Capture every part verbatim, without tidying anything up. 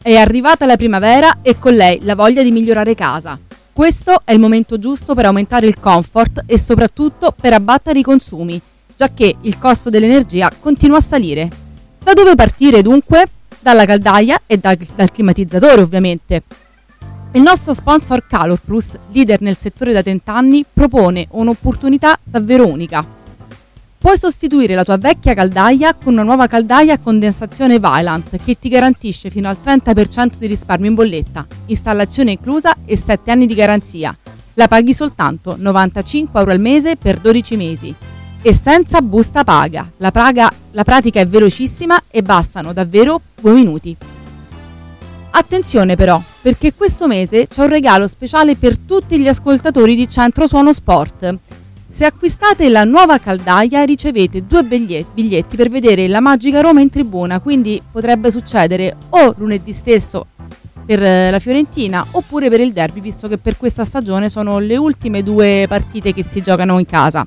È arrivata la primavera e con lei la voglia di migliorare casa. Questo è il momento giusto per aumentare il comfort e soprattutto per abbattere i consumi, giacché il costo dell'energia continua a salire. Da dove partire dunque? Dalla caldaia e dal, dal climatizzatore ovviamente. Il nostro sponsor Calor Plus, leader nel settore da trenta anni, propone un'opportunità davvero unica. Puoi sostituire la tua vecchia caldaia con una nuova caldaia a condensazione Vaillant che ti garantisce fino al trenta per cento di risparmio in bolletta, installazione inclusa e sette anni di garanzia. La paghi soltanto novantacinque euro al mese per dodici mesi e senza busta paga. La, praga, la pratica è velocissima e bastano davvero due minuti. Attenzione però, perché questo mese c'è un regalo speciale per tutti gli ascoltatori di Centro Suono Sport. Se acquistate la nuova caldaia ricevete due biglietti per vedere la Magica Roma in tribuna, quindi potrebbe succedere o lunedì stesso per la Fiorentina oppure per il derby, visto che per questa stagione sono le ultime due partite che si giocano in casa.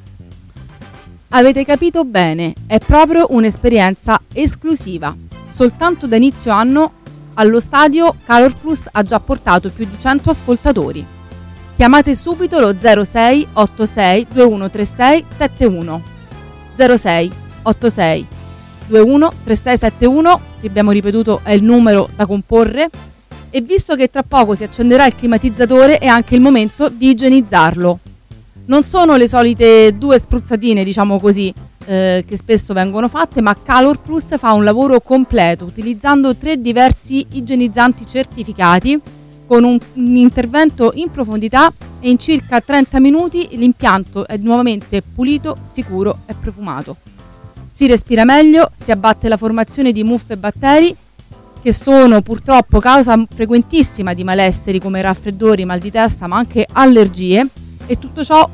Avete capito bene, è proprio un'esperienza esclusiva. Soltanto da inizio anno allo stadio Calor Plus ha già portato più di cento ascoltatori. Chiamate subito lo zero sei otto sei due uno tre sei sette uno zero sei otto sei due uno tre sei sette uno, che abbiamo ripetuto è il numero da comporre, e visto che tra poco si accenderà il climatizzatore è anche il momento di igienizzarlo. Non sono le solite due spruzzatine, diciamo così, eh, che spesso vengono fatte, ma Calor Plus fa un lavoro completo utilizzando tre diversi igienizzanti certificati con un, un intervento in profondità, e in circa trenta minuti l'impianto è nuovamente pulito, sicuro e profumato. Si respira meglio, si abbatte la formazione di muffe e batteri che sono purtroppo causa frequentissima di malesseri come raffreddori, mal di testa ma anche allergie, e tutto ciò